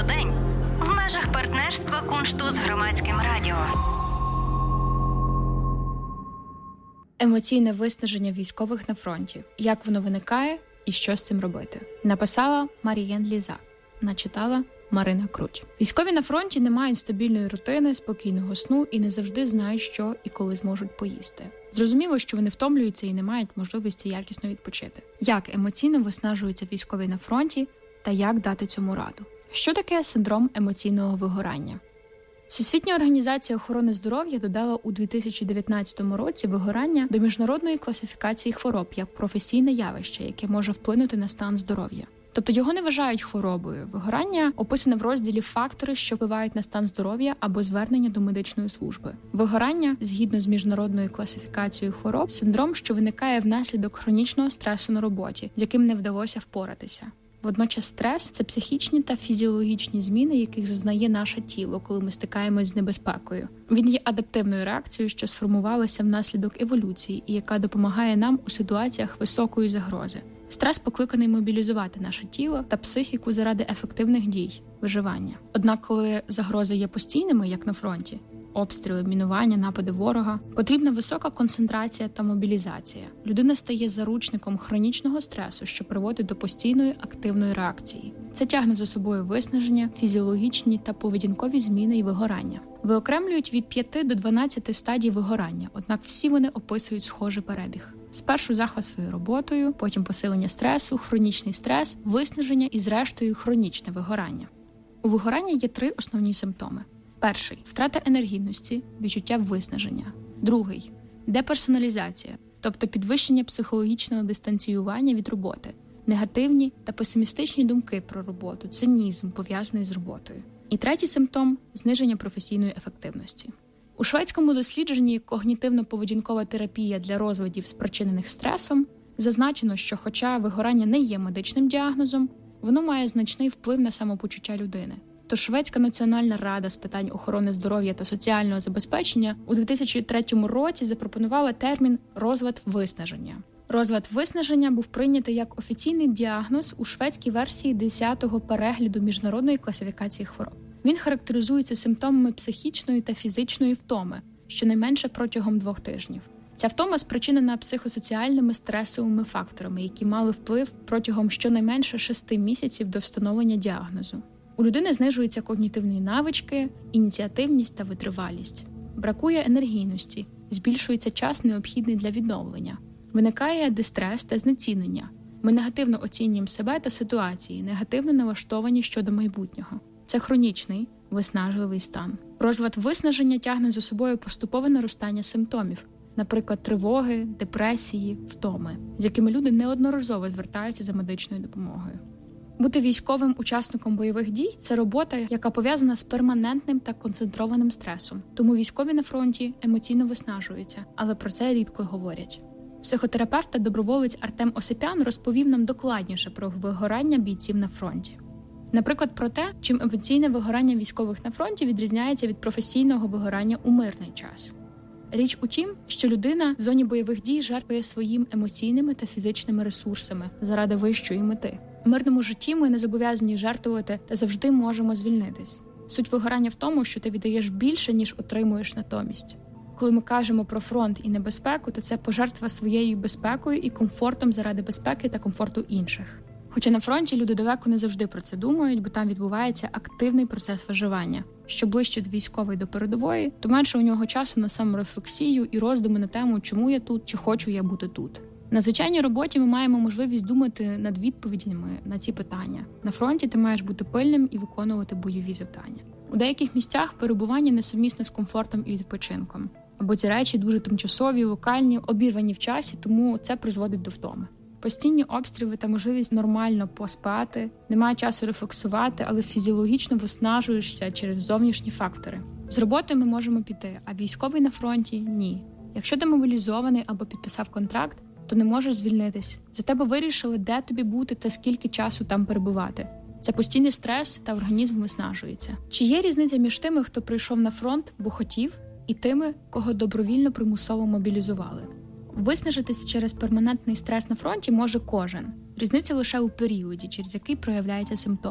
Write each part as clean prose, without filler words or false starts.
щодень в межах партнерства Куншту з Громадським радіо. Емоційне виснаження військових на фронті. Як воно виникає і що з цим робити? Написала Марієн Ліза. Начитала Марина Круть. Військові на фронті не мають стабільної рутини, спокійного сну і не завжди знають, що і коли зможуть поїсти. Зрозуміло, що вони втомлюються і не мають можливості якісно відпочити. Як емоційно виснажуються військові на фронті та як дати цьому раду? Що таке синдром емоційного вигорання? Всесвітня організація охорони здоров'я додала у 2019 році вигорання до міжнародної класифікації хвороб як професійне явище, яке може вплинути на стан здоров'я. Тобто його не вважають хворобою. Вигорання описане в розділі «Фактори, що впливають на стан здоров'я» або «Звернення до медичної служби». Вигорання, згідно з міжнародною класифікацією хвороб, синдром, що виникає внаслідок хронічного стресу на роботі, з яким не вдалося впоратися. Водночас стрес – це психічні та фізіологічні зміни, яких зазнає наше тіло, коли ми стикаємось з небезпекою. Він є адаптивною реакцією, що сформувалася внаслідок еволюції і яка допомагає нам у ситуаціях високої загрози. Стрес покликаний мобілізувати наше тіло та психіку заради ефективних дій, виживання. Однак, коли загрози є постійними, як на фронті, обстріли, мінування, напади ворога, потрібна висока концентрація та мобілізація. Людина стає заручником хронічного стресу, що приводить до постійної активної реакції. Це тягне за собою виснаження, фізіологічні та поведінкові зміни і вигорання. Виокремлюють від 5 до 12 стадій вигорання, однак всі вони описують схожий перебіг. Спершу захват своєю роботою, потім посилення стресу, хронічний стрес, виснаження і, зрештою, хронічне вигорання. У вигорання є 3 основні симптоми. Перший – втрата енергійності, відчуття виснаження. Другий – деперсоналізація, тобто підвищення психологічного дистанціювання від роботи, негативні та песимістичні думки про роботу, цинізм, пов'язаний з роботою. І третій симптом – зниження професійної ефективності. У шведському дослідженні «Когнітивно-поведінкова терапія для розладів, спричинених стресом» зазначено, що хоча вигорання не є медичним діагнозом, воно має значний вплив на самопочуття людини. Тож Шведська національна рада з питань охорони здоров'я та соціального забезпечення у 2003 році запропонувала термін «розлад виснаження». Розлад виснаження був прийнятий як офіційний діагноз у шведській версії 10-го перегляду міжнародної класифікації хвороб. Він характеризується симптомами психічної та фізичної втоми, щонайменше протягом 2 тижнів. Ця втома спричинена психосоціальними стресовими факторами, які мали вплив протягом щонайменше 6 місяців до встановлення діагнозу. У людини знижуються когнітивні навички, ініціативність та витривалість. Бракує енергійності, збільшується час, необхідний для відновлення. Виникає дистрес та знецінення. Ми негативно оцінюємо себе та ситуації, негативно налаштовані щодо майбутнього. Це хронічний, виснажливий стан. Розлад виснаження тягне за собою поступове наростання симптомів, наприклад, тривоги, депресії, втоми, з якими люди неодноразово звертаються за медичною допомогою. Бути військовим учасником бойових дій – це робота, яка пов'язана з перманентним та концентрованим стресом. Тому військові на фронті емоційно виснажуються, але про це рідко говорять. Психотерапевт та доброволець Артем Осипян розповів нам докладніше про вигорання бійців на фронті. Наприклад, про те, чим емоційне вигорання військових на фронті відрізняється від професійного вигорання у мирний час. Річ у тім, що людина в зоні бойових дій жертвує своїм емоційними та фізичними ресурсами заради вищої мети. В мирному житті ми не зобов'язані жертвувати та завжди можемо звільнитись. Суть вигорання в тому, що ти віддаєш більше, ніж отримуєш натомість. Коли ми кажемо про фронт і небезпеку, то це пожертва своєю безпекою і комфортом заради безпеки та комфорту інших. Хоча на фронті люди далеко не завжди про це думають, бо там відбувається активний процес виживання. Що ближче до військової до передової, то менше у нього часу на саморефлексію і роздуми на тему, чому я тут, чи хочу я бути тут. На звичайній роботі ми маємо можливість думати над відповідями на ці питання. На фронті ти маєш бути пильним і виконувати бойові завдання. У деяких місцях перебування несумісне з комфортом і відпочинком. Або ці речі дуже тимчасові, локальні, обірвані в часі, тому це призводить до втоми. Постійні обстріли та можливість нормально поспати, немає часу рефлексувати, але фізіологічно виснажуєшся через зовнішні фактори. З роботи ми можемо піти, а військовий на фронті – ні. Якщо ти мобілізований або підписав контракт, то не можеш звільнитись. За тебе вирішили, де тобі бути та скільки часу там перебувати. Це постійний стрес та організм виснажується. Чи є різниця між тими, хто прийшов на фронт, бо хотів, і тими, кого добровільно примусово мобілізували? Виснажитись через перманентний стрес на фронті може кожен. Різниця лише у періоді, через який проявляються симптоми.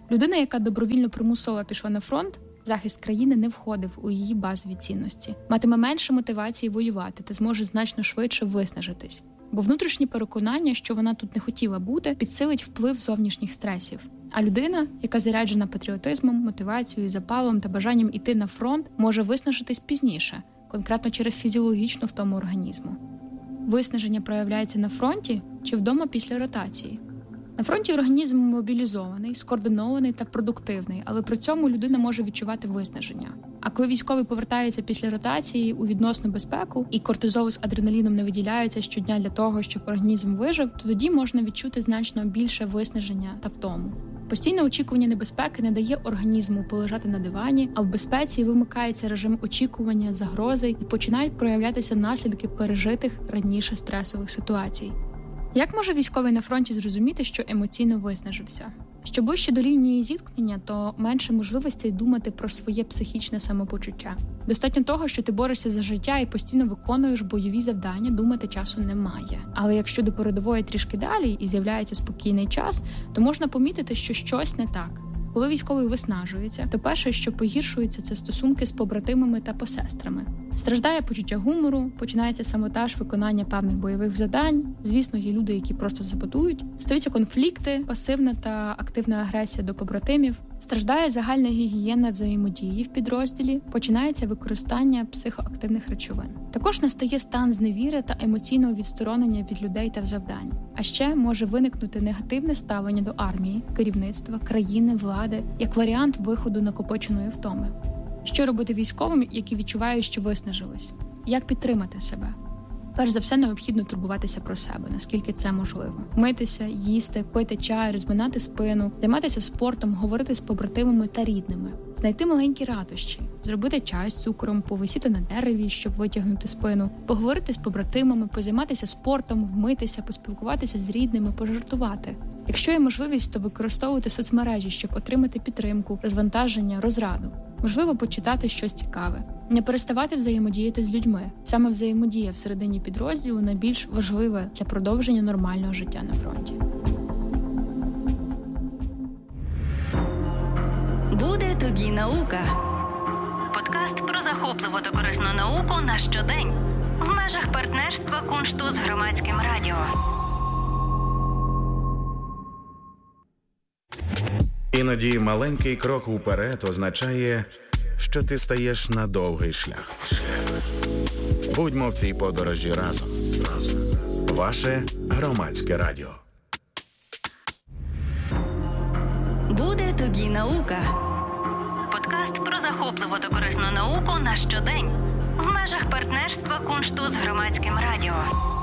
Людина, яка добровільно примусово пішла на фронт, захист країни не входив у її базові цінності. Матиме менше мотивації воювати та зможе значно швидше виснажитись. Бо внутрішнє переконання, що вона тут не хотіла бути, підсилить вплив зовнішніх стресів. А людина, яка заряджена патріотизмом, мотивацією, запалом та бажанням іти на фронт, може виснажитись пізніше, конкретно через фізіологічну втому організму. Виснаження проявляється на фронті чи вдома після ротації. На фронті організм мобілізований, скоординований та продуктивний, але при цьому людина може відчувати виснаження. А коли військовий повертається після ротації у відносну безпеку і кортизол з адреналіном не виділяється щодня для того, щоб організм вижив, то тоді можна відчути значно більше виснаження та втому. Постійне очікування небезпеки не дає організму полежати на дивані, а в безпеці вимикається режим очікування, загрози і починають проявлятися наслідки пережитих раніше стресових ситуацій. Як може військовий на фронті зрозуміти, що емоційно виснажився? Що ближче до лінії зіткнення, то менше можливостей думати про своє психічне самопочуття. Достатньо того, що ти борешся за життя і постійно виконуєш бойові завдання, думати часу немає. Але якщо до передової трішки далі і з'являється спокійний час, то можна помітити, що щось не так. Коли військовий виснажується, то перше, що погіршується, це стосунки з побратимами та посестрами. Страждає почуття гумору, починається саботаж виконання певних бойових завдань. Звісно, є люди, які просто саботують. Стаються конфлікти, пасивна та активна агресія до побратимів. Страждає загальна гігієна взаємодії в підрозділі, починається використання психоактивних речовин. Також настає стан зневіри та емоційного відсторонення від людей та завдань. А ще може виникнути негативне ставлення до армії, керівництва, країни, влади, як варіант виходу накопиченої втоми. Що робити військовим, які відчувають, що виснажились? Як підтримати себе? Перш за все, необхідно турбуватися про себе, наскільки це можливо. Митися, їсти, пити чай, розминати спину, займатися спортом, говорити з побратимами та рідними. Знайти маленькі радощі, зробити чай з цукром, повисіти на дереві, щоб витягнути спину, поговорити з побратимами, позайматися спортом, вмитися, поспілкуватися з рідними, пожартувати. Якщо є можливість, то використовувати соцмережі, щоб отримати підтримку, розвантаження, розраду. Можливо, почитати щось цікаве. Не переставати взаємодіяти з людьми. Саме взаємодія всередині підрозділу найбільш важлива для продовження нормального життя на фронті. Буде тобі наука. Подкаст про захопливу та корисну науку на щодень. В межах партнерства Куншту з Громадським радіо. Іноді маленький крок уперед означає, що ти стаєш на довгий шлях. Будьмо в цій подорожі разом. Ваше Громадське радіо. Буде тобі наука. Подкаст про захопливу та корисну науку на щодень. В межах партнерства Куншту з Громадським радіо.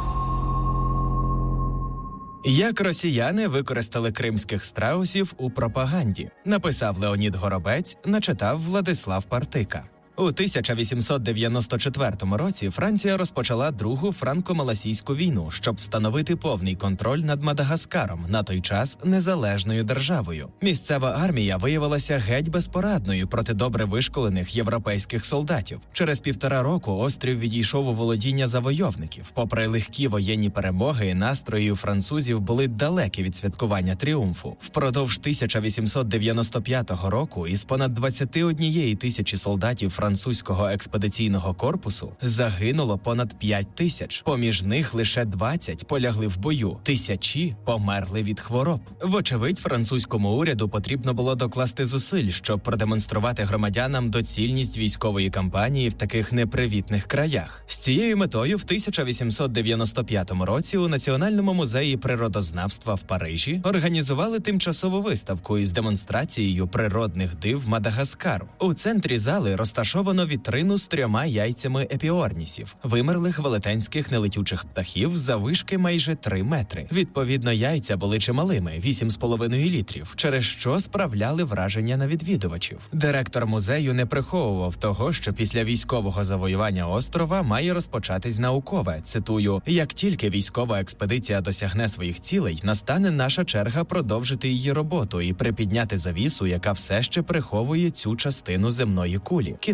Як росіяни використали кримських страусів у пропаганді, написав Леонід Горобець, начитав Владислав Партика. У 1894 році Франція розпочала Другу франко-малайзійську війну, щоб встановити повний контроль над Мадагаскаром, на той час незалежною державою. Місцева армія виявилася геть безпорадною проти добре вишколених європейських солдатів. Через 1,5 року острів відійшов у володіння завойовників. Попри легкі воєнні перемоги, настрої у французів були далекі від святкування тріумфу. Впродовж 1895 року із понад 21 тисячі солдатів французького експедиційного корпусу загинуло понад 5 тисяч. Поміж них лише 20 полягли в бою. Тисячі померли від хвороб. Вочевидь, французькому уряду потрібно було докласти зусиль, щоб продемонструвати громадянам доцільність військової кампанії в таких непривітних краях. З цією метою в 1895 році у Національному музеї природознавства в Парижі організували тимчасову виставку із демонстрацією природних див Мадагаскару. У центрі зали розташовано вітрину з 3 яйцями епіорнісів, вимерлих велетенських нелетючих птахів заввишки майже 3 метри. Відповідно, яйця були чималими – 8,5 літрів, через що справляли враження на відвідувачів. Директор музею не приховував того, що після військового завоювання острова має розпочатись наукове, цитую, «Як тільки військова експедиція досягне своїх цілей, настане наша черга продовжити її роботу і припідняти завісу, яка все ще приховує цю частину земної кулі». Кінець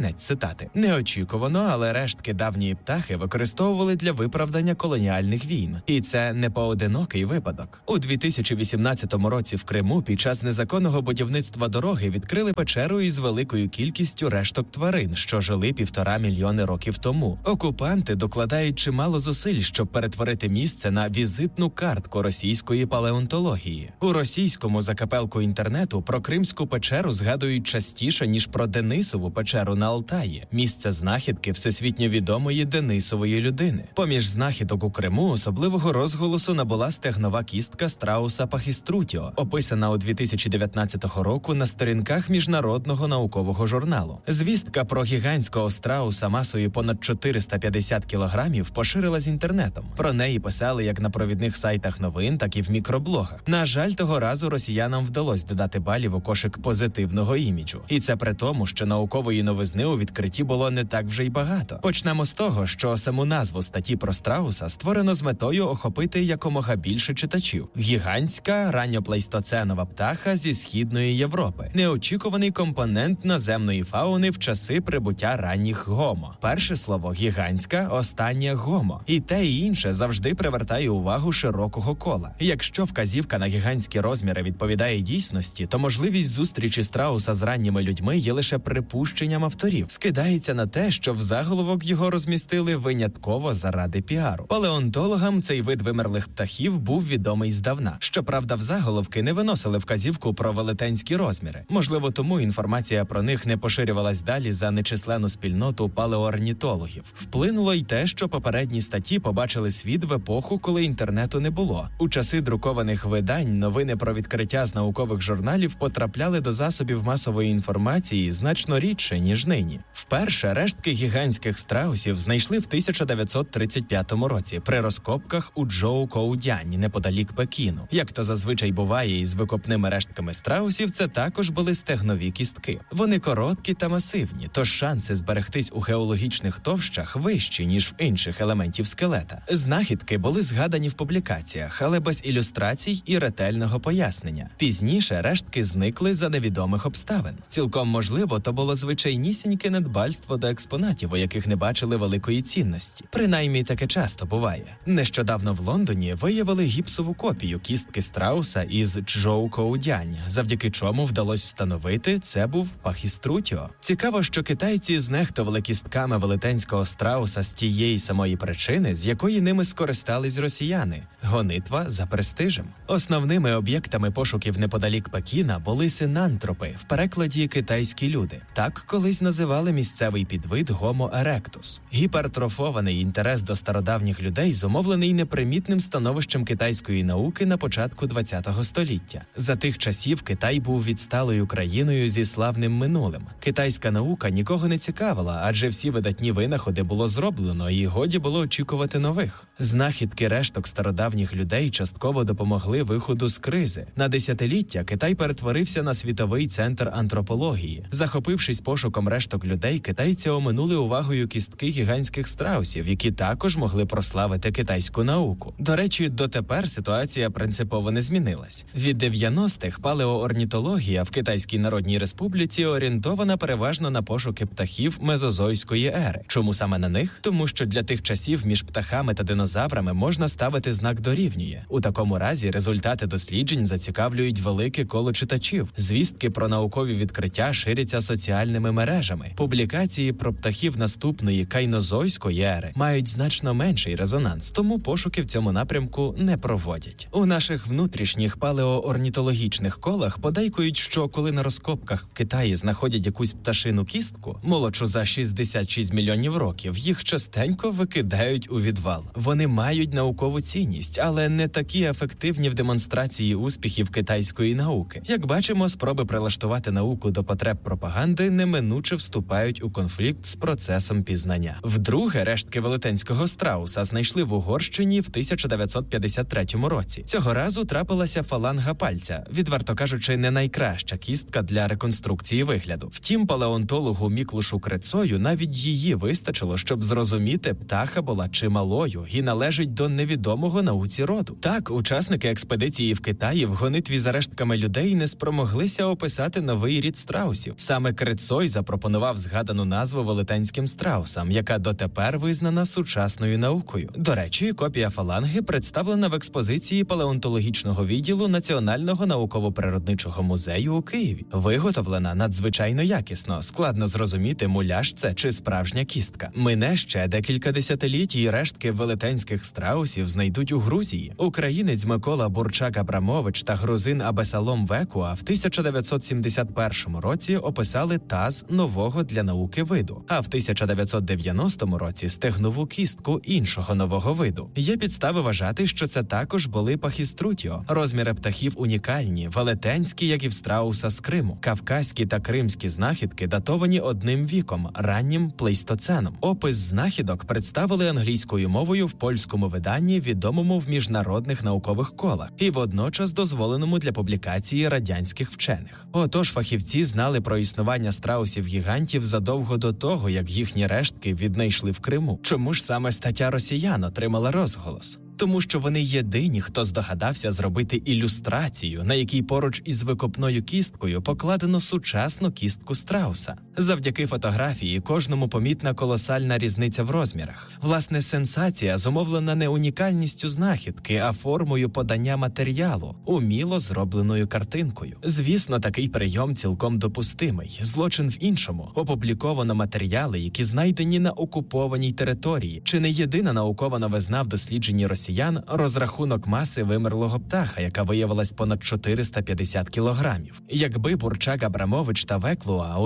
Кінець цитати. Неочікувано, але рештки давньої птахи використовували для виправдання колоніальних війн. І це не поодинокий випадок. У 2018 році в Криму під час незаконного будівництва дороги відкрили печеру із великою кількістю решток тварин, що жили 1,5 мільйони років тому. Окупанти докладають чимало зусиль, щоб перетворити місце на візитну картку російської палеонтології. У російському закапелку інтернету про Кримську печеру згадують частіше, ніж про Денисову печеру на Алтаї, місце знахідки всесвітньо відомої Денисової людини. Поміж знахідок у Криму особливого розголосу набула стегнова кістка страуса Пахіструтіо, описана у 2019 року на сторінках міжнародного наукового журналу. Звістка про гігантського страуса масою понад 450 кілограмів поширилась інтернетом. Про неї писали як на провідних сайтах новин, так і в мікроблогах. На жаль, того разу росіянам вдалося додати балів у кошик позитивного іміджу. І це при тому, що наукової новизни у відкритті було не так вже й багато. Почнемо з того, що саму назву статті про страуса створено з метою охопити якомога більше читачів. Гігантська ранньоплейстоценова птаха зі Східної Європи. Неочікуваний компонент наземної фауни в часи прибуття ранніх гомо. Перше слово гігантська, останнє гомо. І те, і інше завжди привертає увагу широкого кола. Якщо вказівка на гігантські розміри відповідає дійсності, то можливість зустрічі страуса з ранніми людьми є лише припущенням авторів. Скидається на те, що в заголовок його розмістили винятково заради піару. Палеонтологам цей вид вимерлих птахів був відомий здавна. Щоправда, в заголовки не виносили вказівку про велетенські розміри. Можливо, тому інформація про них не поширювалась далі за нечисленну спільноту палеоорнітологів. Вплинуло й те, що попередні статті побачили світ в епоху, коли інтернету не було. У часи друкованих видань новини про відкриття з наукових журналів потрапляли до засобів масової інформації значно рідше, ніж нині. Вперше рештки гігантських страусів знайшли в 1935 році при розкопках у Чжоукоудянь, неподалік Пекіну. Як то зазвичай буває із викопними рештками страусів, це також були стегнові кістки. Вони короткі та масивні, тож шанси зберегтись у геологічних товщах вищі, ніж в інших елементів скелета. Знахідки були згадані в публікаціях, але без ілюстрацій і ретельного пояснення. Пізніше рештки зникли за невідомих обставин. Цілком можливо, то було звичайнісіньке недбальство до експонатів, у яких не бачили великої цінності. Принаймні, таке часто буває. Нещодавно в Лондоні виявили гіпсову копію кістки страуса із Чжоукоудянь, завдяки чому вдалося встановити, це був Пахіструтіо. Цікаво, що китайці знехтували кістками велетенського страуса з тієї самої причини, з якої ними скористались росіяни – гонитва за престижем. Основними об'єктами пошуків неподалік Пекіна були синантропи, в перекладі «китайські люди». Так колись називали місцевий підвид Homo erectus. Гіпертрофований інтерес до стародавніх людей зумовлений непримітним становищем китайської науки на початку ХХ століття. За тих часів Китай був відсталою країною зі славним минулим. Китайська наука нікого не цікавила, адже всі видатні винаходи було зроблено, і годі було очікувати нових. Знахідки решток стародавніх людей частково допомогли виходу з кризи. На десятиліття Китай перетворився на світовий центр антропології. Захопившись пошуком решток людей, китайці оминули увагою кістки гігантських страусів, які також могли прославити китайську науку. До речі, дотепер ситуація принципово не змінилась. Від 90-х палеоорнітологія в Китайській Народній Республіці орієнтована переважно на пошуки птахів мезозойської ери. Чому саме на них? Тому що для тих часів між птахами та динозаврами можна ставити знак «дорівнює». У такому разі результати досліджень зацікавлюють велике коло читачів. Звістки про наукові відкриття ширяться соціальними мережами. Публікації про птахів наступної кайнозойської ери мають значно менший резонанс, тому пошуки в цьому напрямку не проводять. У наших внутрішніх палеоорнітологічних колах подейкують, що коли на розкопках в Китаї знаходять якусь пташину кістку, молодшу за 66 мільйонів років, їх частенько викидають у відвал. Вони мають наукову цінність, але не такі ефективні в демонстрації успіхів китайської науки. Як бачимо, спроби прилаштувати науку до потреб пропаганди неминуче вступають у конфлікт з процесом пізнання. Вдруге, рештки велетенського страуса знайшли в Угорщині в 1953 році. Цього разу трапилася фаланга пальця, відверто кажучи, не найкраща кістка для реконструкції вигляду. Втім, палеонтологу Міклушу Крецою навіть її вистачило, щоб зрозуміти, птаха була чималою і належить до невідомого науці роду. Так, учасники експедиції в Китаї в гонитві за рештками людей не спромоглися описати новий рід страусів. Саме Крецой запропонував запропонував згадану назву велетенським страусам, яка дотепер визнана сучасною наукою. До речі, копія фаланги представлена в експозиції палеонтологічного відділу Національного науково-природничого музею у Києві. Виготовлена надзвичайно якісно, складно зрозуміти, муляж це чи справжня кістка. Мине ще декілька десятиліть і рештки велетенських страусів знайдуть у Грузії. Українець Микола Бурчак-Абрамович та грузин Абесалом Векуа в 1971 році описали таз нового для науки виду, а в 1990 році стегнову кістку іншого нового виду. Є підстави вважати, що це також були пахіструтіо. Розміри птахів унікальні, велетенські, як і в страуса з Криму. Кавказькі та кримські знахідки датовані одним віком – раннім плейстоценом. Опис знахідок представили англійською мовою в польському виданні, відомому в міжнародних наукових колах, і водночас дозволеному для публікації радянських вчених. Отож, фахівці знали про існування страусів-гігантів задовго до того, як їхні рештки віднайшли в Криму. Чому ж саме стаття «Росіян» отримала розголос? Тому що вони єдині, хто здогадався зробити ілюстрацію, на якій поруч із викопною кісткою покладено сучасну кістку страуса. Завдяки фотографії кожному помітна колосальна різниця в розмірах. Власне, сенсація зумовлена не унікальністю знахідки, а формою подання матеріалу, уміло зробленою картинкою. Звісно, такий прийом цілком допустимий. Злочин в іншому. Опубліковано матеріали, які знайдені на окупованій території. Чи не єдина наукова новизна в дослідженні росіян розрахунок маси вимерлого птаха, яка виявилась понад 450 кілограмів. Якби Бурчак-Абрамович та Веклуа у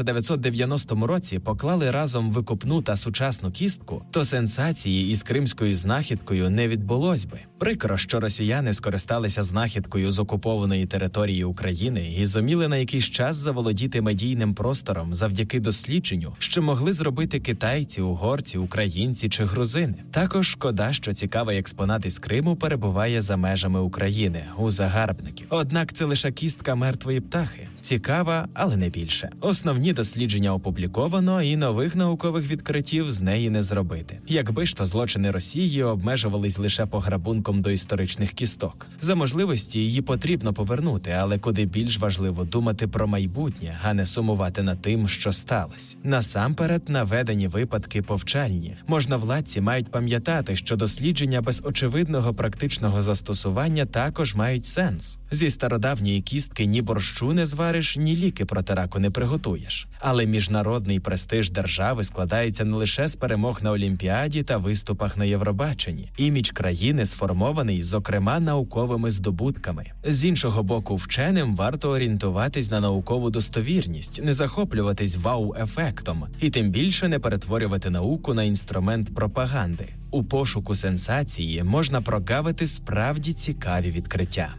1990 році поклали разом викопну та сучасну кістку, то сенсації із кримською знахідкою не відбулось би. Прикро, що росіяни скористалися знахідкою з окупованої території України і зуміли на якийсь час заволодіти медійним простором завдяки дослідженню, що могли зробити китайці, угорці, українці чи грузини. Також шкода, що цікавий експонат із Криму перебуває за межами України, у загарбників. Однак це лише кістка мертвої птахи. Цікава, але не більше. Основні дослідження опубліковано, і нових наукових відкриттів з неї не зробити. Якби ж то злочини Росії обмежувались лише пограбунком доісторичних кісток. За можливості її потрібно повернути, але куди більш важливо думати про майбутнє, а не сумувати над тим, що сталося. Насамперед, наведені випадки повчальні. Можновладці мають пам'ятати, що дослідження без очевидного практичного застосування також мають сенс. Зі стародавньої кістки ні борщу не звариш, ні ліки проти раку не приготуєш. Але міжнародний престиж держави складається не лише з перемог на Олімпіаді та виступах на Євробаченні. Імідж країни сформований, зокрема, науковими здобутками. З іншого боку, вченим варто орієнтуватись на наукову достовірність, не захоплюватись вау-ефектом і тим більше не перетворювати науку на інструмент пропаганди. У пошуку сенсації можна прогавити справді цікаві відкриття.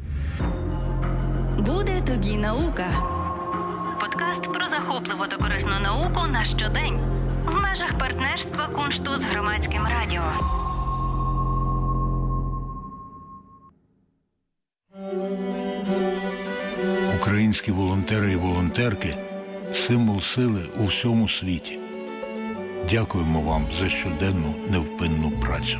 Буде тобі наука. Подкаст про захопливу та корисну науку на щодень. В межах партнерства Куншту з Громадським радіо. Українські волонтери і волонтерки – символ сили у всьому світі. Дякуємо вам за щоденну невпинну працю.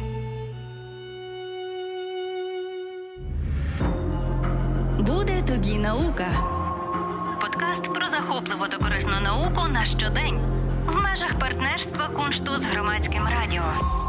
Буде тобі наука. Подкаст про захопливу та корисну науку на щодень. В межах партнерства Куншту з Громадським радіо.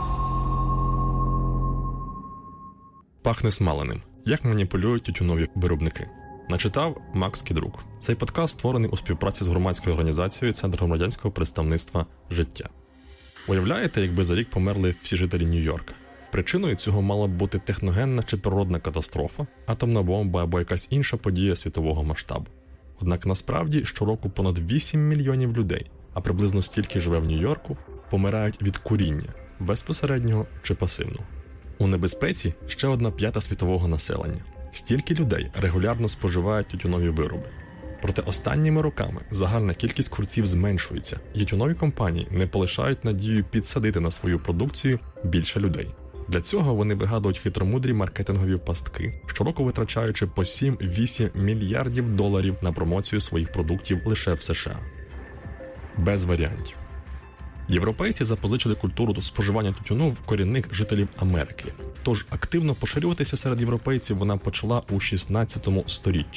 Пахне смаленим. Як маніпулюють тютюнові виробники. Начитав Макс Кідрук. Цей подкаст створений у співпраці з громадською організацією Центр громадянського представництва «Життя». Уявляєте, якби за рік померли всі жителі Нью-Йорка? Причиною цього мала б бути техногенна чи природна катастрофа, атомна бомба або якась інша подія світового масштабу. Однак насправді щороку понад 8 мільйонів людей, а приблизно стільки живе в Нью-Йорку, помирають від куріння, безпосереднього чи пасивного. У небезпеці ще 1/5 світового населення. Стільки людей регулярно споживають тютюнові вироби. Проте останніми роками загальна кількість курців зменшується, і тютюнові компанії не полишають надію підсадити на свою продукцію більше людей. Для цього вони вигадують хитромудрі маркетингові пастки, щороку витрачаючи по 7-8 мільярдів доларів на промоцію своїх продуктів лише в США. Без варіантів. Європейці запозичили культуру споживання тютюну в корінних жителів Америки. Тож активно поширюватися серед європейців вона почала у 16 сторіччі.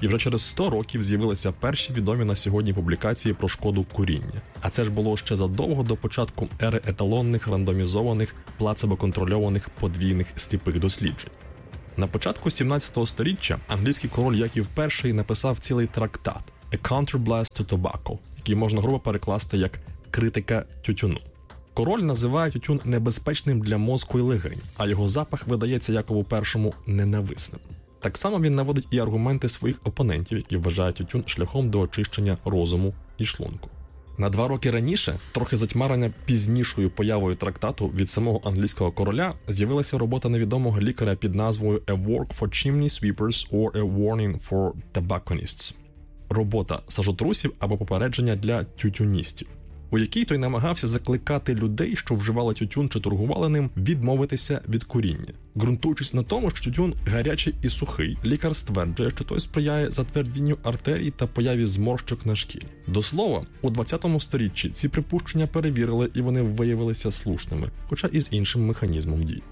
І вже через 100 років з'явилися перші відомі на сьогодні публікації про шкоду куріння. А це ж було ще задовго до початку ери еталонних, рандомізованих, плацебо-контрольованих подвійних сліпих досліджень. На початку 17 століття англійський король Яків І написав цілий трактат «A Counterblast to Tobacco», який можна грубо перекласти як «критика тютюну». Король називає тютюн небезпечним для мозку і легень, а його запах видається Якову І ненависним. Так само він наводить і аргументи своїх опонентів, які вважають тютюн шляхом до очищення розуму і шлунку. На 2 роки раніше, трохи затьмарення пізнішою появою трактату від самого англійського короля, з'явилася робота невідомого лікаря під назвою «A Work for Chimney Sweepers or A Warning for Tobacconists» – робота сажотрусів або попередження для тютюністів, у якій той намагався закликати людей, що вживали тютюн чи торгували ним, відмовитися від куріння. Ґрунтуючись на тому, що тютюн гарячий і сухий, лікар стверджує, що той сприяє затвердінню артерій та появі зморщок на шкірі. До слова, у 20 сторіччі ці припущення перевірили і вони виявилися слушними, хоча і з іншим механізмом дій.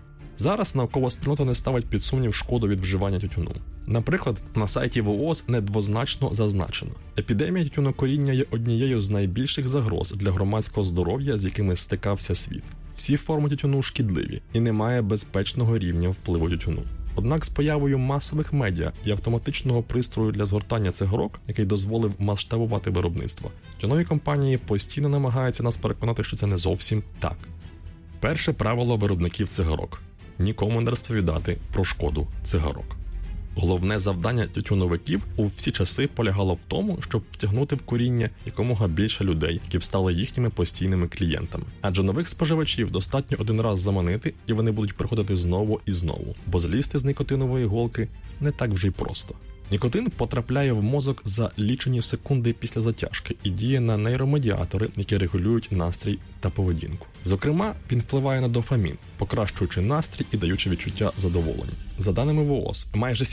Зараз наукова спільнота не ставить під сумнів шкоду від вживання тютюну. Наприклад, на сайті ВООЗ недвозначно зазначено: епідемія тютюнокуріння є однією з найбільших загроз для громадського здоров'я, з якими стикався світ. Всі форми тютюну шкідливі і немає безпечного рівня впливу тютюну. Однак з появою масових медіа і автоматичного пристрою для згортання цигарок, який дозволив масштабувати виробництво, тютюнові компанії постійно намагаються нас переконати, що це не зовсім так. Перше правило виробників цигарок – нікому не розповідати про шкоду цигарок. Головне завдання тютюновиків у всі часи полягало в тому, щоб втягнути в куріння якомога більше людей, які б стали їхніми постійними клієнтами. Адже нових споживачів достатньо один раз заманити, і вони будуть приходити знову і знову, бо злізти з никотинової голки не так вже й просто. Нікотин потрапляє в мозок за лічені секунди після затяжки і діє на нейромедіатори, які регулюють настрій та поведінку. Зокрема, він впливає на дофамін, покращуючи настрій і даючи відчуття задоволення. За даними ВООЗ, майже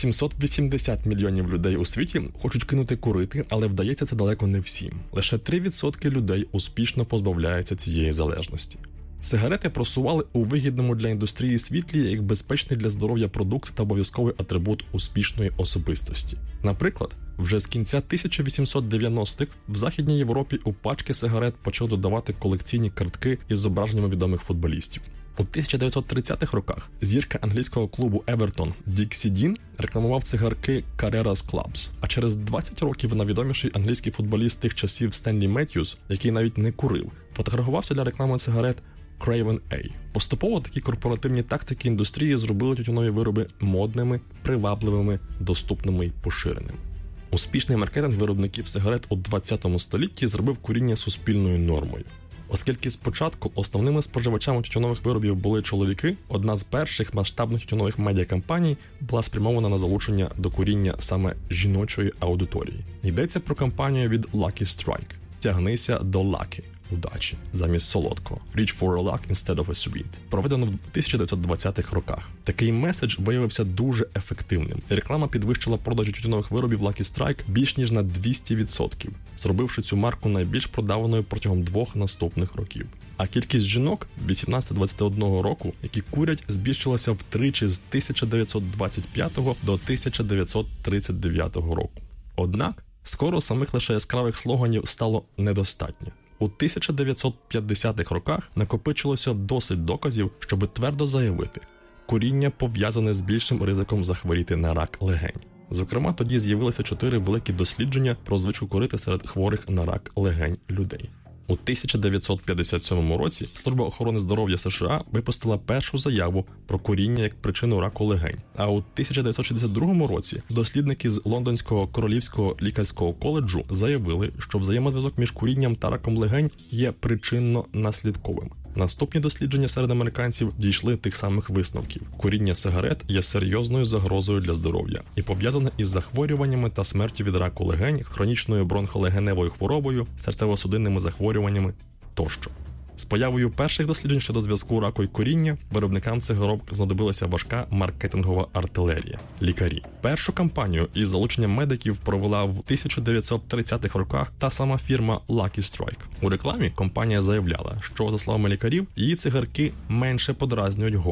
780 мільйонів людей у світі хочуть кинути курити, але вдається це далеко не всім. Лише 3% людей успішно позбавляються цієї залежності. Сигарети просували у вигідному для індустрії світлі як безпечний для здоров'я продукт та обов'язковий атрибут успішної особистості. Наприклад, вже з кінця 1890-х в Західній Європі у пачки сигарет почали додавати колекційні картки із зображеннями відомих футболістів. У 1930-х роках зірка англійського клубу Everton Діксі Дін рекламував цигарки Carrera's Clubs, а через 20 років найвідоміший англійський футболіст тих часів Стенлі Меттьюс, який навіть не курив, фотографувався для реклами цигарет Craven A. Поступово такі корпоративні тактики індустрії зробили тютюнові вироби модними, привабливими, доступними й поширеними. Успішний маркетинг виробників сигарет у 20 столітті зробив куріння суспільною нормою. Оскільки спочатку основними споживачами тютюнових виробів були чоловіки, одна з перших масштабних тютюнових медіакампаній була спрямована на залучення до куріння саме жіночої аудиторії. Йдеться про кампанію від Lucky Strike «Тягнися до Lucky» – удачі, замість солодкого «Reach for a luck instead of a sweet», проведено в 1920-х роках. Такий меседж виявився дуже ефективним. Реклама підвищила продажі тютюнових виробів Lucky Strike більш ніж на 200%, зробивши цю марку найбільш продаваною протягом 2 наступних років. А кількість жінок 18-21 року, які курять, збільшилася втричі з 1925 до 1939 року. Однак, скоро самих лише яскравих слоганів стало недостатньо. У 1950-х роках накопичилося досить доказів, щоб твердо заявити – куріння пов'язане з більшим ризиком захворіти на рак легень. Зокрема, тоді з'явилися 4 великі дослідження про звичку курити серед хворих на рак легень людей. У 1957 році Служба охорони здоров'я США випустила першу заяву про куріння як причину раку легень. А у 1962 році дослідники з Лондонського Королівського лікарського коледжу заявили, що взаємозв'язок між курінням та раком легень є причинно-наслідковим. Наступні дослідження серед американців дійшли тих самих висновків. Куріння сигарет є серйозною загрозою для здоров'я і пов'язане із захворюваннями та смертю від раку легень, хронічною бронхолегеневою хворобою, серцево-судинними захворюваннями тощо. З появою перших досліджень щодо зв'язку раку і куріння виробникам цигарок знадобилася важка маркетингова артилерія – лікарі. Першу кампанію із залученням медиків провела в 1930-х роках та сама фірма Lucky Strike. У рекламі компанія заявляла, що, за словами лікарів, її цигарки менше подразнюють горло,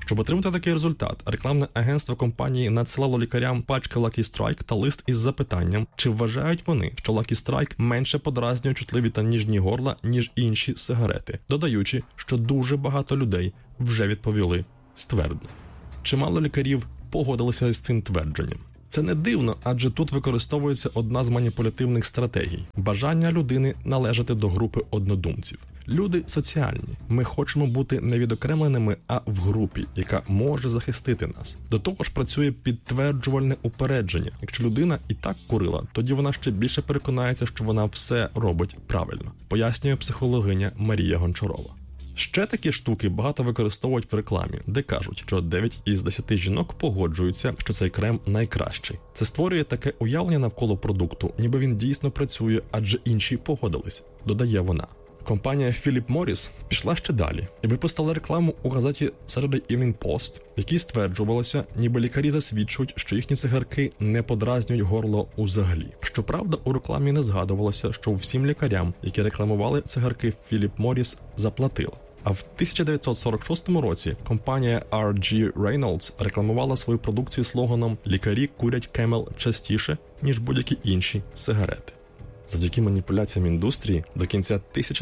Щоб отримати такий результат, рекламне агентство компанії надсилало лікарям пачки Lucky Strike та лист із запитанням, чи вважають вони, що Lucky Strike менше подразнює чутливі та ніжні горла, ніж інші сигарети, додаючи, що дуже багато людей вже відповіли ствердно. Чимало лікарів погодилися з цим твердженням. Це не дивно, адже тут використовується одна з маніпулятивних стратегій – бажання людини належати до групи однодумців. Люди соціальні. Ми хочемо бути не відокремленими, а в групі, яка може захистити нас. До того ж працює підтверджувальне упередження. Якщо людина і так курила, тоді вона ще більше переконається, що вона все робить правильно, пояснює психологиня Марія Гончарова. Ще такі штуки багато використовують в рекламі, де кажуть, що 9 із 10 жінок погоджуються, що цей крем найкращий. Це створює таке уявлення навколо продукту, ніби він дійсно працює, адже інші погодились, додає вона. Компанія Philip Morris пішла ще далі і випустила рекламу у газеті Saturday Evening Post, в якій стверджувалося, ніби лікарі засвідчують, що їхні цигарки не подразнюють горло взагалі. Щоправда, у рекламі не згадувалося, що всім лікарям, які рекламували цигарки Philip Morris, заплатили. А в 1946 році компанія R.G. Reynolds рекламувала свою продукцію слоганом «Лікарі курять Camel частіше, ніж будь-які інші сигарети». Завдяки маніпуляціям індустрії до кінця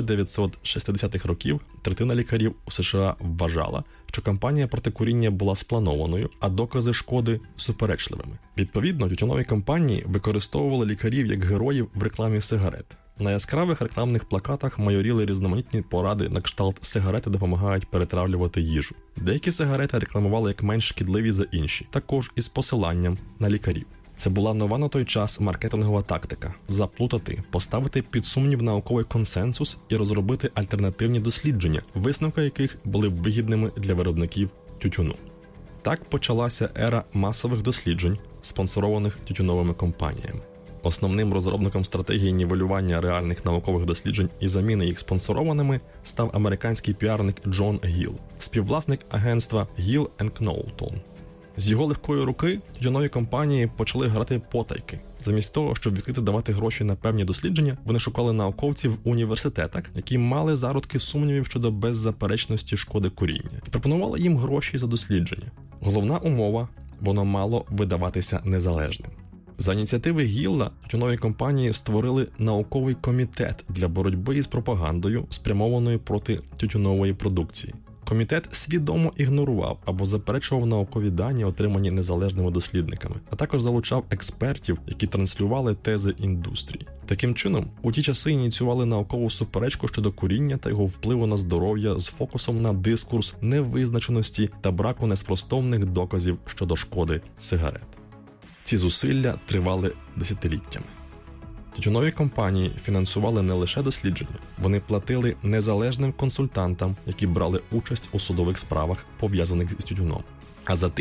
1960-х років третина лікарів у США вважала, що кампанія проти куріння була спланованою, а докази шкоди – суперечливими. Відповідно, тютюнові компанії використовували лікарів як героїв в рекламі сигарет. На яскравих рекламних плакатах майоріли різноманітні поради на кшталт «сигарети допомагають перетравлювати їжу». Деякі сигарети рекламували як менш шкідливі за інші, також із посиланням на лікарів. Це була нова на той час маркетингова тактика – заплутати, поставити під сумнів науковий консенсус і розробити альтернативні дослідження, висновки яких були вигідними для виробників тютюну. Так почалася ера масових досліджень, спонсорованих тютюновими компаніями. Основним розробником стратегії нівелювання реальних наукових досліджень і заміни їх спонсорованими став американський піарник Джон Гіл, співвласник агентства Гіл & Knowlton. З його легкої руки тютюнові компанії почали грати потайки. Замість того, щоб відкрито давати гроші на певні дослідження, вони шукали науковців в університетах, які мали зародки сумнівів щодо беззаперечності шкоди куріння, і пропонували їм гроші за дослідження. Головна умова – воно мало видаватися незалежним. За ініціативи Гілла тютюнові компанії створили науковий комітет для боротьби із пропагандою, спрямованою проти тютюнової продукції. Комітет свідомо ігнорував або заперечував наукові дані, отримані незалежними дослідниками, а також залучав експертів, які транслювали тези індустрії. Таким чином, у ті часи ініціювали наукову суперечку щодо куріння та його впливу на здоров'я з фокусом на дискурс невизначеності та браку неспростовних доказів щодо шкоди сигарет. Ці зусилля тривали десятиліттями. Тютюнові компанії фінансували не лише дослідження, вони платили незалежним консультантам, які брали участь у судових справах, пов'язаних з тютюном. А за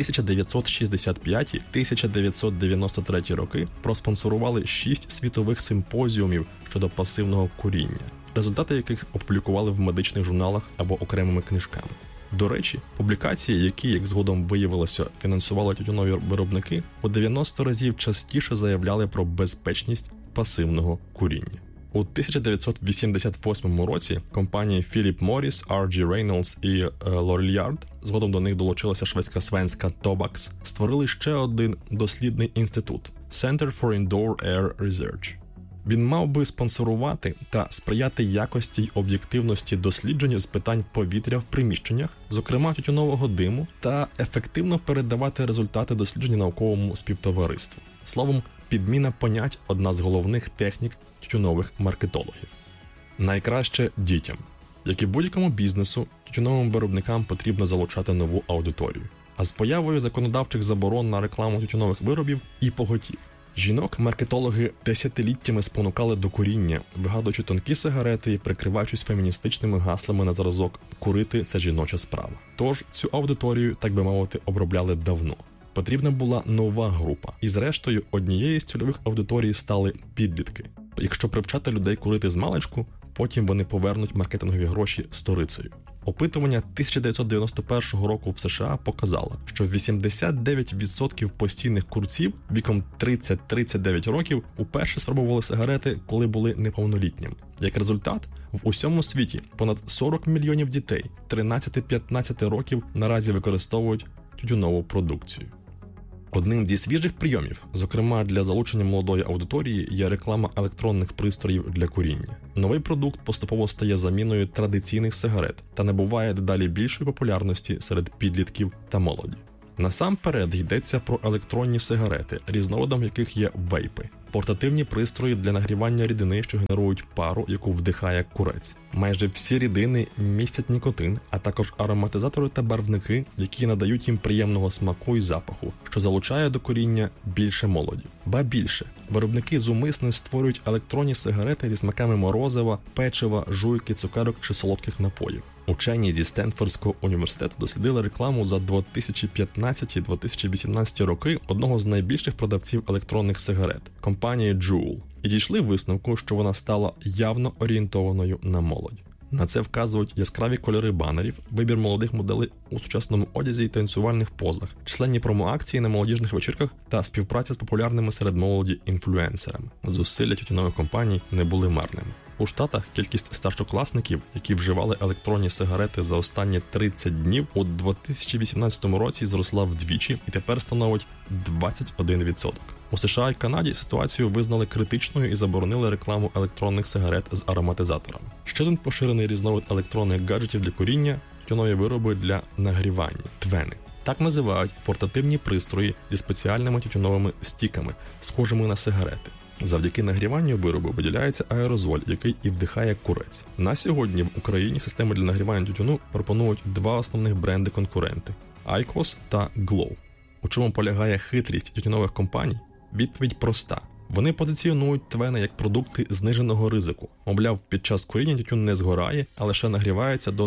1965-1993 роки проспонсорували 6 світових симпозіумів щодо пасивного куріння, результати яких опублікували в медичних журналах або окремими книжками. До речі, публікації, які, як згодом виявилося, фінансували тютюнові виробники, у 90 разів частіше заявляли про безпечність пасивного куріння. У 1988 році компанії Philip Morris, R.G. Reynolds і Lorillard, згодом до них долучилася шведська Svenska Tobaks, створили ще один дослідний інститут – Center for Indoor Air Research. Він мав би спонсорувати та сприяти якості й об'єктивності досліджень з питань повітря в приміщеннях, зокрема тютюнового диму, та ефективно передавати результати досліджень науковому співтовариству. Словом, підміна понять – одна з головних технік тютюнових маркетологів. Найкраще дітям. Як і будь-якому бізнесу, тютюновим виробникам потрібно залучати нову аудиторію. А з появою законодавчих заборон на рекламу тютюнових виробів і поготів. Жінок маркетологи десятиліттями спонукали до куріння, вигадуючи тонкі сигарети і прикриваючись феміністичними гаслами на зразок «курити – це жіноча справа». Тож цю аудиторію, так би мовити, обробляли давно. Потрібна була нова група. І зрештою, однією з цільових аудиторій стали підлітки. Якщо привчати людей курити змалечку, потім вони повернуть маркетингові гроші сторицею. Опитування 1991 року в США показало, що 89% постійних курців віком 30-39 років уперше спробували сигарети, коли були неповнолітніми. Як результат, в усьому світі понад 40 мільйонів дітей 13-15 років наразі використовують тютюнову продукцію. Одним зі свіжих прийомів, зокрема для залучення молодої аудиторії, є реклама електронних пристроїв для куріння. Новий продукт поступово стає заміною традиційних сигарет та набуває дедалі більшої популярності серед підлітків та молоді. Насамперед йдеться про електронні сигарети, різновидом яких є вейпи – портативні пристрої для нагрівання рідини, що генерують пару, яку вдихає курець. Майже всі рідини містять нікотин, а також ароматизатори та барвники, які надають їм приємного смаку і запаху, що залучає до куріння більше молоді. Ба більше, виробники зумисне створюють електронні сигарети зі смаками морозива, печива, жуйки, цукерок чи солодких напоїв. Учені зі Стенфордського університету дослідили рекламу за 2015-2018 роки одного з найбільших продавців електронних сигарет – компанії Juul, і дійшли висновку, що вона стала явно орієнтованою на молодь. На це вказують яскраві кольори банерів, вибір молодих моделей у сучасному одязі і танцювальних позах, численні промо-акції на молодіжних вечірках та співпраця з популярними серед молоді інфлюенсерами. Зусилля тютюнових компаній не були марними. У Штатах кількість старшокласників, які вживали електронні сигарети за останні 30 днів, у 2018 році зросла вдвічі і тепер становить 21%. У США і Канаді ситуацію визнали критичною і заборонили рекламу електронних сигарет з ароматизаторами. Ще один поширений різновид електронних гаджетів для куріння – тютюнові вироби для нагрівання – твени. Так називають портативні пристрої зі спеціальними тютюновими стіками, схожими на сигарети. Завдяки нагріванню виробу виділяється аерозоль, який і вдихає курець. На сьогодні в Україні системи для нагрівання тютюну пропонують два основних бренди-конкуренти – IQOS та Glow. У чому полягає хитрість тютюнових компаній? Відповідь проста. Вони позиціонують твени як продукти зниженого ризику. Мовляв, під час куріння тютюн не згорає, а лише нагрівається до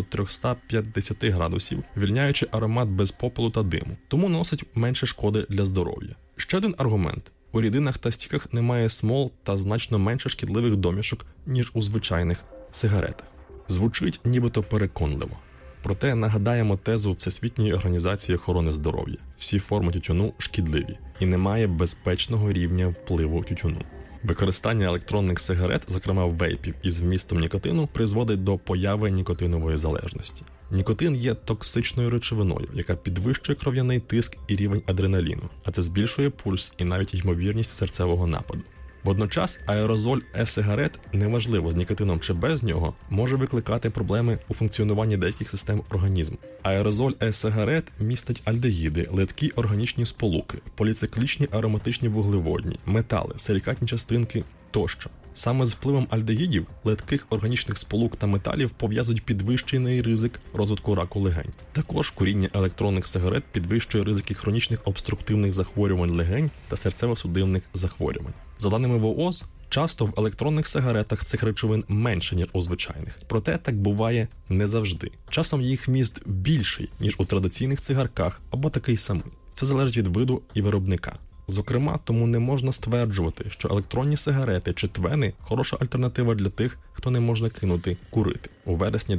350 градусів, вільняючи аромат без попелу та диму. Тому носить менше шкоди для здоров'я. Ще один аргумент. У рідинах та стіках немає смол та значно менше шкідливих домішок, ніж у звичайних сигаретах. Звучить нібито переконливо. Проте нагадаємо тезу Всесвітньої організації охорони здоров'я. Всі форми тютюну шкідливі і немає безпечного рівня впливу тютюну. Використання електронних сигарет, зокрема вейпів із вмістом нікотину, призводить до появи нікотинової залежності. Нікотин є токсичною речовиною, яка підвищує кров'яний тиск і рівень адреналіну, а це збільшує пульс і навіть ймовірність серцевого нападу. Водночас аерозоль е-сигарет, неважливо з нікотином чи без нього, може викликати проблеми у функціонуванні деяких систем організму. Аерозоль е-сигарет містить альдегіди, литкі органічні сполуки, поліциклічні ароматичні вуглеводні, метали, силікатні частинки тощо. Саме з впливом альдегідів, литких органічних сполук та металів пов'язують підвищений ризик розвитку раку легень. Також куріння електронних сигарет підвищує ризики хронічних обструктивних захворювань легень та серцево-судинних захворювань. За даними ВООЗ, часто в електронних сигаретах цих речовин менше, ніж у звичайних. Проте так буває не завжди. Часом їх вміст більший, ніж у традиційних цигарках, або такий самий. Це залежить від виду і виробника. Зокрема, тому не можна стверджувати, що електронні сигарети чи твени – хороша альтернатива для тих, хто не може кинути курити. У вересні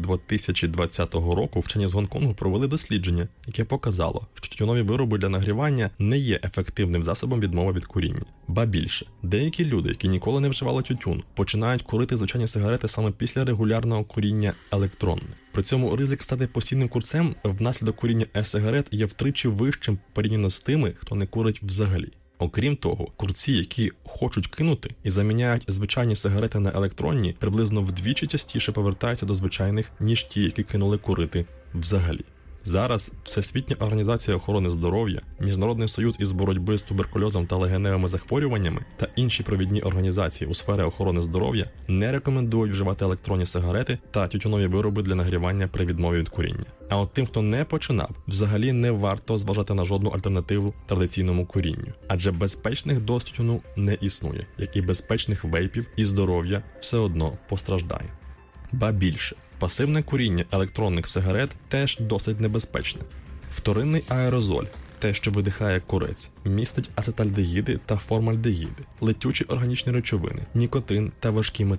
2020 року вчені з Гонконгу провели дослідження, яке показало, що тютюнові вироби для нагрівання не є ефективним засобом відмови від куріння. Ба більше, деякі люди, які ніколи не вживали тютюн, починають курити звичайні сигарети саме після регулярного куріння електронних. При цьому ризик стати постійним курцем внаслідок куріння е-сигарет є втричі вищим порівняно з тими, хто не курить взагалі. Окрім того, курці, які хочуть кинути і заміняють звичайні сигарети на електронні, приблизно вдвічі частіше повертаються до звичайних, ніж ті, які кинули курити взагалі. Зараз Всесвітня організація охорони здоров'я, Міжнародний союз із боротьби з туберкульозом та легеневими захворюваннями та інші провідні організації у сфері охорони здоров'я не рекомендують вживати електронні сигарети та тютюнові вироби для нагрівання при відмові від куріння. А от тим, хто не починав, взагалі не варто зважати на жодну альтернативу традиційному курінню. Адже безпечних доз тютюну не існує, як і безпечних вейпів, і здоров'я все одно постраждає. Ба більше. Пасивне куріння електронних сигарет теж досить небезпечне. Вторинний аерозоль, те, що видихає курець, містить ацетальдегіди та формальдегіди, летючі органічні речовини, нікотин та важкі метали.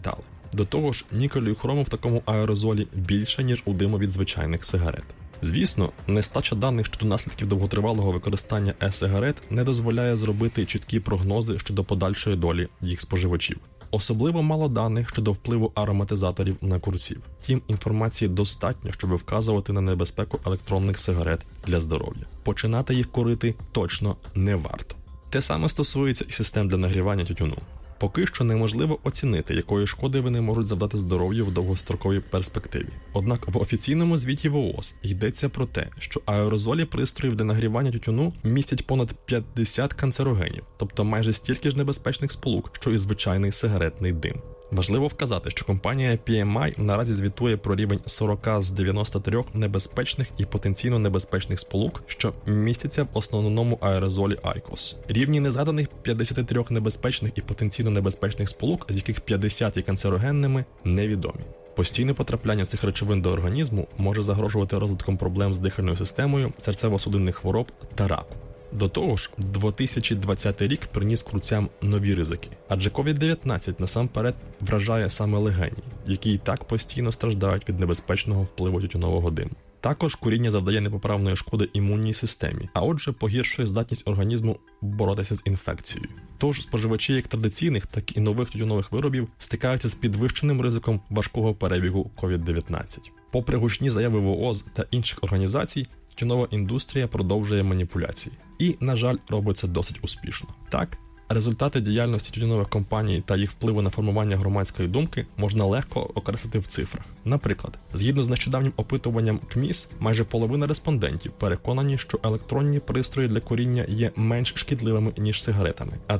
До того ж, нікелю і хрому в такому аерозолі більше, ніж у диму від звичайних сигарет. Звісно, нестача даних щодо наслідків довготривалого використання e-сигарет не дозволяє зробити чіткі прогнози щодо подальшої долі їх споживачів. Особливо мало даних щодо впливу ароматизаторів на курців. Втім, інформації достатньо, щоб вказувати на небезпеку електронних сигарет для здоров'я. Починати їх курити точно не варто. Те саме стосується і систем для нагрівання тютюну. Поки що неможливо оцінити, якої шкоди вони можуть завдати здоров'ю в довгостроковій перспективі. Однак в офіційному звіті ВООЗ йдеться про те, що аерозолі пристроїв для нагрівання тютюну містять понад 50 канцерогенів, тобто майже стільки ж небезпечних сполук, що і звичайний сигаретний дим. Важливо вказати, що компанія PMI наразі звітує про рівень 40 з 93 небезпечних і потенційно небезпечних сполук, що містяться в основному аерозолі IQOS. Рівні незгаданих 53 небезпечних і потенційно небезпечних сполук, з яких 50 є канцерогенними, невідомі. Постійне потрапляння цих речовин до організму може загрожувати розвитком проблем з дихальною системою, серцево-судинних хвороб та раку. До того ж, 2020 рік приніс курцям нові ризики, адже COVID-19 насамперед вражає саме легені, які і так постійно страждають від небезпечного впливу тютюнового диму. Також куріння завдає непоправної шкоди імунній системі, а отже погіршує здатність організму боротися з інфекцією. Тож споживачі як традиційних, так і нових тютюнових виробів стикаються з підвищеним ризиком важкого перебігу COVID-19. Попри гучні заяви ВООЗ та інших організацій, тютюнова індустрія продовжує маніпуляції. І, на жаль, робить це досить успішно. Так, результати діяльності тютюнових компаній та їх впливу на формування громадської думки можна легко окреслити в цифрах. Наприклад, згідно з нещодавнім опитуванням КМІС, майже половина респондентів переконані, що електронні пристрої для куріння є менш шкідливими, ніж сигаретами, а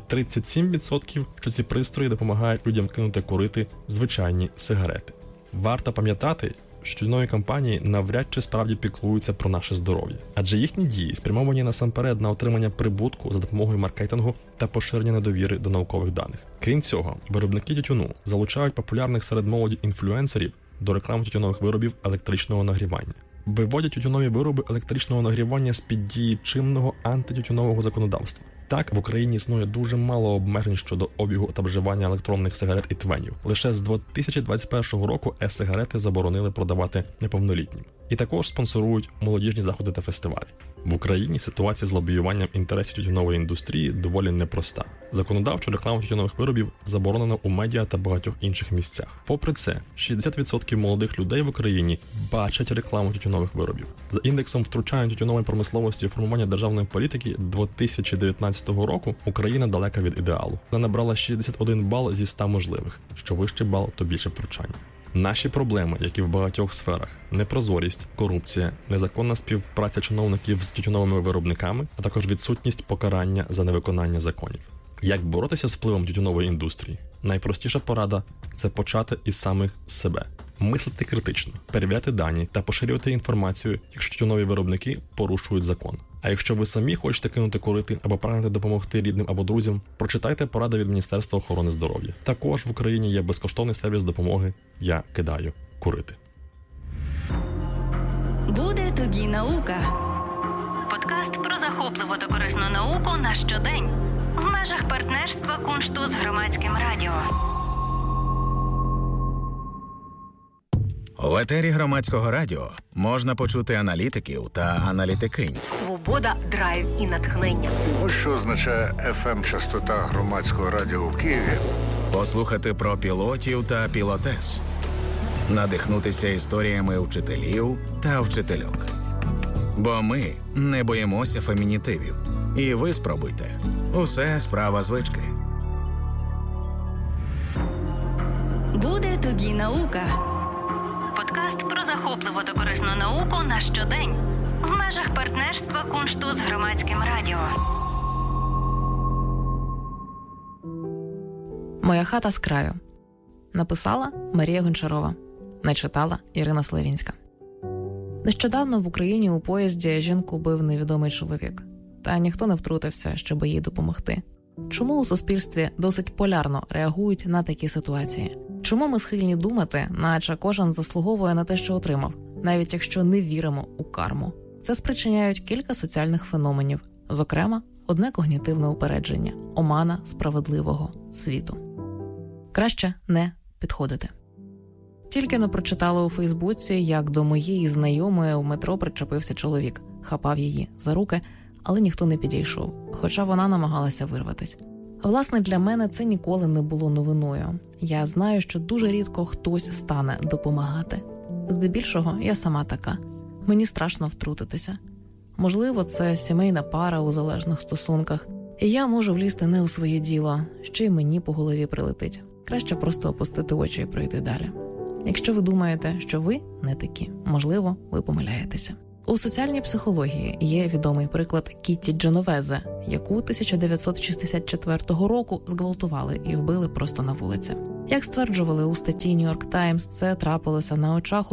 37% що ці пристрої допомагають людям кинути курити звичайні сигарети. Варто пам'ятати, що тютюнові компанії навряд чи справді піклуються про наше здоров'я, адже їхні дії спрямовані насамперед на отримання прибутку за допомогою маркетингу та поширення недовіри до наукових даних. Крім цього, виробники тютюну залучають популярних серед молоді інфлюенсерів до реклами тютюнових виробів електричного нагрівання. Виводять тютюнові вироби електричного нагрівання з-під дії чинного антитютюнового законодавства. Так, в Україні існує дуже мало обмежень щодо обігу та вживання електронних сигарет і твенів. Лише з 2021 року е-сигарети заборонили продавати неповнолітнім. І також спонсорують молодіжні заходи та фестивалі. В Україні ситуація з лобіюванням інтересів тютюнової індустрії доволі непроста. Законодавчо рекламу тютюнових виробів заборонено у медіа та багатьох інших місцях. Попри це, 60% молодих людей в Україні бачать рекламу тютюнових виробів. За індексом втручання тютюнової промисловості у формування державної політики 2019 року Україна далека від ідеалу. Вона набрала 61 бал зі 100 можливих. Що вищий бал, то більше втручання. Наші проблеми, як і в багатьох сферах – непрозорість, корупція, незаконна співпраця чиновників з тютюновими виробниками, а також відсутність покарання за невиконання законів. Як боротися з впливом тютюнової індустрії? Найпростіша порада – це почати із самих себе. Мислити критично, перевіряти дані та поширювати інформацію, якщо тютюнові виробники порушують закон. А якщо ви самі хочете кинути курити або прагнете допомогти рідним або друзям, прочитайте поради від Міністерства охорони здоров'я. Також в Україні є безкоштовний сервіс допомоги «Я кидаю курити». Буде тобі наука. Подкаст про захопливу та корисну науку на щодень. В межах партнерства Куншту з Громадським радіо. У етері Громадського радіо можна почути аналітиків та аналітикинь. Свобода, драйв і натхнення. Ось що означає FM-частота Громадського радіо в Києві. Послухати про пілотів та пілотес. Надихнутися історіями вчителів та вчительок. Бо ми не боїмося фемінітивів. І ви спробуйте. Усе справа звички. Буде тобі наука. Подкаст про захопливу та корисну науку на щодень. В межах партнерства Куншту з Громадським радіо. «Моя хата з краю». Написала Марія Гончарова. Начитала Ірина Славінська. Нещодавно в Україні у поїзді жінку бив невідомий чоловік. Та ніхто не втрутився, щоб їй допомогти. Чому у суспільстві досить полярно реагують на такі ситуації? Чому ми схильні думати, наче кожен заслуговує на те, що отримав, навіть якщо не віримо у карму? Це спричиняють кілька соціальних феноменів, зокрема, одне когнітивне упередження – омана справедливого світу. Краще не підходити. Тільки но прочитала у Фейсбуці, як до моєї знайомої у метро причепився чоловік. Хапав її за руки, але ніхто не підійшов, хоча вона намагалася вирватись. Власне, для мене це ніколи не було новиною. Я знаю, що дуже рідко хтось стане допомагати. Здебільшого я сама така. Мені страшно втрутитися. Можливо, це сімейна пара у залежних стосунках, і я можу влізти не у своє діло, що й мені по голові прилетить. Краще просто опустити очі і пройти далі. Якщо ви думаєте, що ви не такі, можливо, ви помиляєтеся. У соціальній психології є відомий приклад Кітті Дженовезе, яку 1964 року зґвалтували і вбили просто на вулиці. Як стверджували у статті New York Times, це трапилося на очах у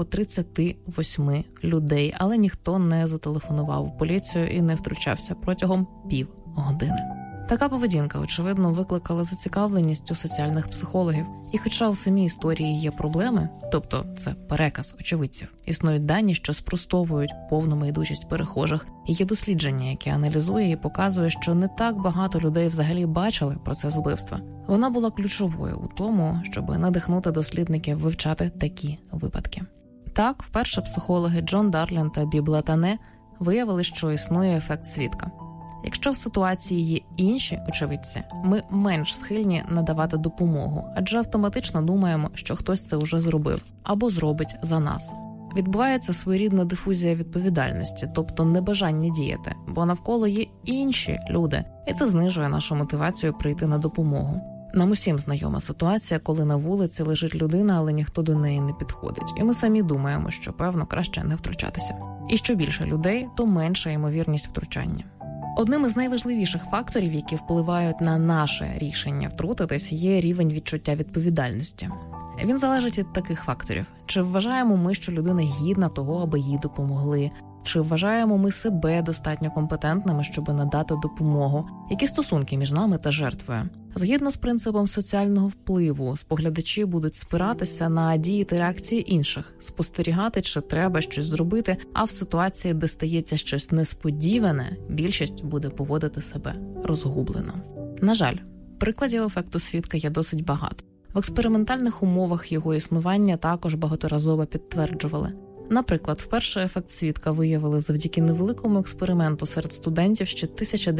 38 людей, але ніхто не зателефонував у поліцію і не втручався протягом півгодини. Така поведінка, очевидно, викликала зацікавленість у соціальних психологів. І хоча у самій історії є проблеми, тобто це переказ очевидців, існують дані, що спростовують повну байдужість перехожих, і є дослідження, яке аналізує і показує, що не так багато людей взагалі бачили процес вбивства. Вона була ключовою у тому, щоб надихнути дослідників вивчати такі випадки. Так, вперше психологи Джон Дарлін та Біб Латане виявили, що існує ефект свідка. Якщо в ситуації є інші очевидці, ми менш схильні надавати допомогу, адже автоматично думаємо, що хтось це вже зробив або зробить за нас. Відбувається своєрідна дифузія відповідальності, тобто небажання діяти, бо навколо є інші люди, і це знижує нашу мотивацію прийти на допомогу. Нам усім знайома ситуація, коли на вулиці лежить людина, але ніхто до неї не підходить. І ми самі думаємо, що, певно, краще не втручатися. І що більше людей, то менша ймовірність втручання. Одним із найважливіших факторів, які впливають на наше рішення втрутитись, є рівень відчуття відповідальності. Він залежить від таких факторів. Чи вважаємо ми, що людина гідна того, аби їй допомогли? Чи вважаємо ми себе достатньо компетентними, щоб надати допомогу? Які стосунки між нами та жертвою? Згідно з принципом соціального впливу, споглядачі будуть спиратися на дії та реакції інших, спостерігати, чи треба щось зробити, а в ситуації, де стається щось несподіване, більшість буде поводити себе розгублено. На жаль, прикладів ефекту свідка є досить багато. В експериментальних умовах його існування також багаторазово підтверджували. Наприклад, вперше ефект свідка виявили завдяки невеликому експерименту серед студентів ще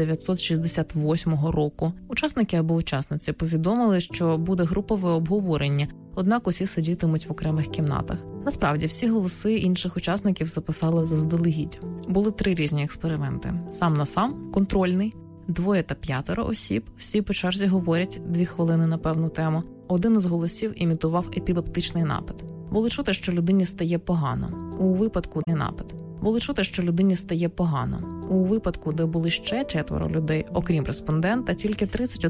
1968 року. Учасники або учасниці повідомили, що буде групове обговорення, однак усі сидітимуть в окремих кімнатах. Насправді, всі голоси інших учасників записали заздалегідь. Були 3 різні експерименти. Сам на сам, контрольний, 2 та 5 осіб, всі по черзі говорять 2 хвилини на певну тему. Один із голосів імітував епілептичний напад. Було чути, що людині стає погано. У випадку не напад. Було чути, що людині стає погано. У випадку, де були ще 4 людей, окрім респондента, тільки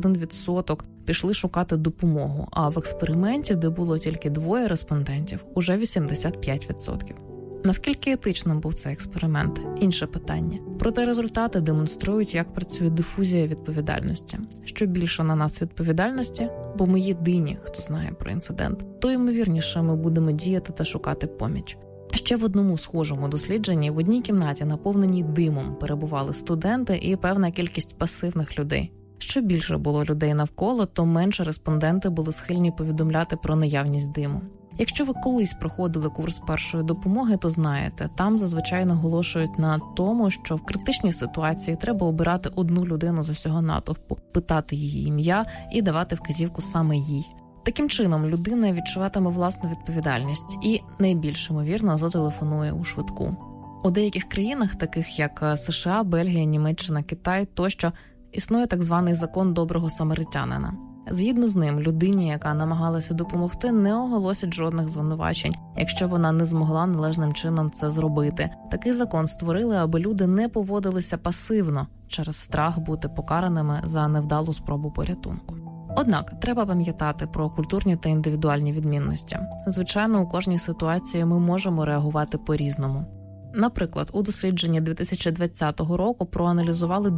31% пішли шукати допомогу, а в експерименті, де було тільки 2 респондентів, уже 85%. Наскільки етичним був цей експеримент – інше питання. Проте результати демонструють, як працює дифузія відповідальності. Що більше на нас відповідальності, бо ми єдині, хто знає про інцидент, то ймовірніше ми будемо діяти та шукати поміч. Ще в одному схожому дослідженні в одній кімнаті, наповненій димом, перебували студенти і певна кількість пасивних людей. Що більше було людей навколо, то менше респонденти були схильні повідомляти про наявність диму. Якщо ви колись проходили курс першої допомоги, то знаєте, там зазвичай наголошують на тому, що в критичній ситуації треба обирати одну людину з усього натовпу, питати її ім'я і давати вказівку саме їй. Таким чином, людина відчуватиме власну відповідальність і, найбільш ймовірно, зателефонує у швидку. У деяких країнах, таких як США, Бельгія, Німеччина, Китай тощо, існує так званий закон доброго самаритянина. Згідно з ним, людині, яка намагалася допомогти, не оголосять жодних звинувачень, якщо вона не змогла належним чином це зробити. Такий закон створили, аби люди не поводилися пасивно через страх бути покараними за невдалу спробу порятунку. Однак, треба пам'ятати про культурні та індивідуальні відмінності. Звичайно, у кожній ситуації ми можемо реагувати по-різному. Наприклад, у дослідженні 2020 року проаналізували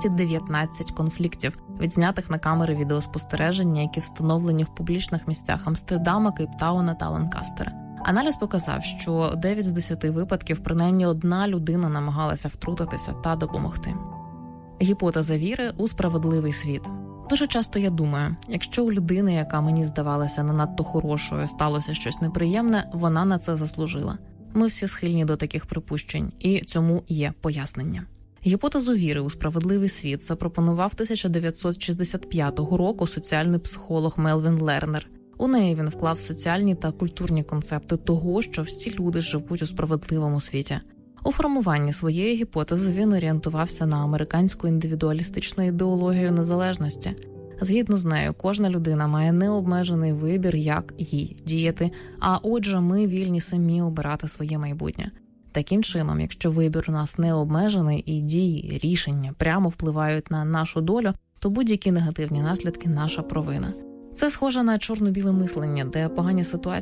219 конфліктів, відзнятих на камери відеоспостереження, які встановлені в публічних місцях Амстердама, Кейптауна та Ланкастера. Аналіз показав, що 9 з 10 випадків принаймні одна людина намагалася втрутитися та допомогти. Гіпотеза віри у справедливий світ. Дуже часто я думаю, якщо у людини, яка мені здавалася не надто хорошою, сталося щось неприємне, вона на це заслужила. Ми всі схильні до таких припущень, і цьому є пояснення. Гіпотезу віри у справедливий світ запропонував 1965 року соціальний психолог Мелвін Лернер. У неї він вклав соціальні та культурні концепти того, що всі люди живуть у справедливому світі. У формуванні своєї гіпотези він орієнтувався на американську індивідуалістичну ідеологію незалежності. Згідно з нею, кожна людина має необмежений вибір, як їй діяти, а отже, ми вільні самі обирати своє майбутнє. Таким чином, якщо вибір у нас не обмежений і дії, рішення прямо впливають на нашу долю, то будь-які негативні наслідки – наша провина. Це схоже на чорно-біле мислення, де погані ситуації